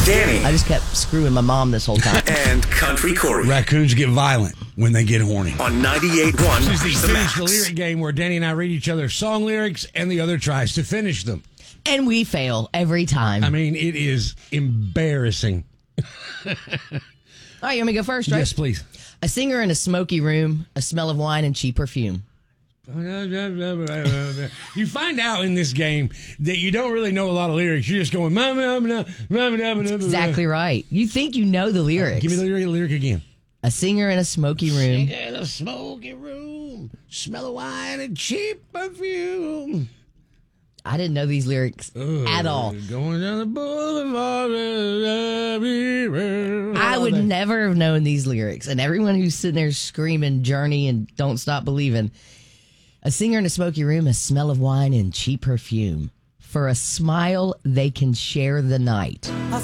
Danny. I just kept screwing my mom this whole time. And Country Corey. Raccoons get violent when they get horny. On 98.1 This is the The Finish the Max. Lyric game where Danny and I read each other's song lyrics and the other tries to finish them. And we fail every time. I mean, it is embarrassing. All right, you want me to go first, right? Yes, please. A singer in a smoky room, a smell of wine and cheap perfume. You find out in this game that you don't really know a lot of lyrics. You're just going, Exactly right. You think you know the lyrics. Give me the lyric again. A singer in a smoky room. In a smoky room, smell of wine and cheap perfume. I didn't know these lyrics at all. Going down the boulevard. I would never have known these lyrics. And everyone who's sitting there screaming Journey and Don't Stop Believing. A singer in a smoky room, a smell of wine and cheap perfume. For a smile, they can share the night.